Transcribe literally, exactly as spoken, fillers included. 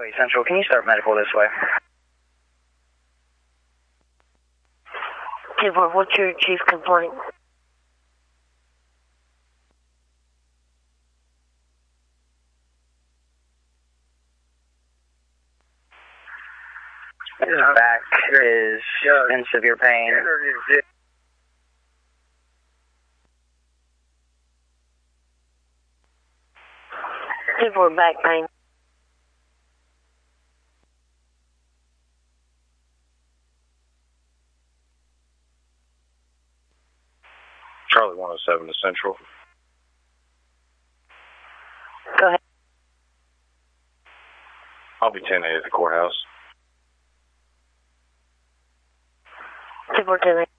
eight Central, can you start medical this way? two four, what's your chief complaint? His back is in severe pain. two four, back pain. Charlie one oh seven to Central. Go ahead. I'll be ten A at the courthouse. two four, ten A.